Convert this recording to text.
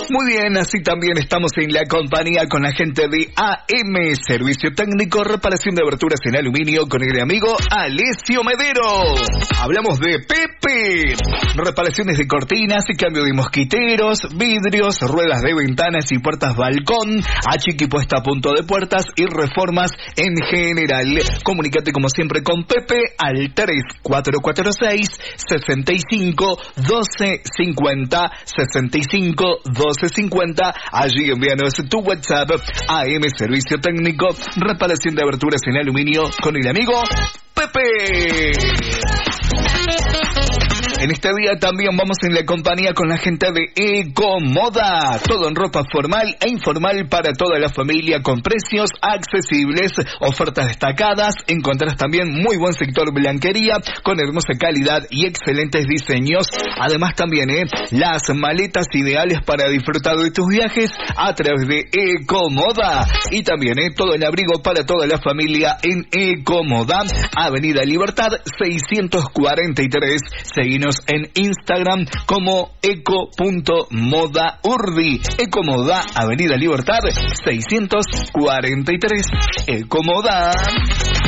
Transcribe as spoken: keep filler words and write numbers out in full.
Muy bien, así también estamos en la compañía con la gente de A M, Servicio Técnico, Reparación de Aberturas en Aluminio, con el amigo Alessio Medero. Hablamos de Pepe, reparaciones de cortinas y cambio de mosquiteros, vidrios, ruedas de ventanas y puertas balcón, achique y puesta a punto de puertas y reformas en general. Comunícate como siempre con Pepe al tres cuatro cuatro seis, seis cinco, uno dos cinco cero, seis cinco, uno dos cinco cero. Allí envíanos tu WhatsApp. A M Servicio Técnico, reparación de aberturas en aluminio, con el amigo Pepe. En este día también vamos en la compañía con la gente de Ecomoda. Todo en ropa formal e informal para toda la familia con precios accesibles, ofertas destacadas. Encontrarás también muy buen sector blanquería con hermosa calidad y excelentes diseños. Además también eh, las maletas ideales para disfrutar de tus viajes a través de Ecomoda. Y también eh, todo el abrigo para toda la familia en Ecomoda. Avenida Libertad seiscientos cuarenta y tres. Seguinos en Instagram como eco punto moda urdi. Ecomoda, Avenida Libertad seiscientos cuarenta y tres. Ecomoda.